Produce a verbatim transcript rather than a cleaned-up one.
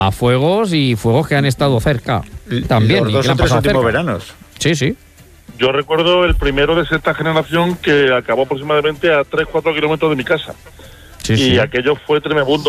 a fuegos y fuegos que han estado cerca también. Los y dos que le o han tres pasado últimos cerca. veranos. Sí, sí. Yo recuerdo el primero de sexta generación que acabó aproximadamente a tres cuatro kilómetros de mi casa. Sí, y sí. aquello fue tremendo.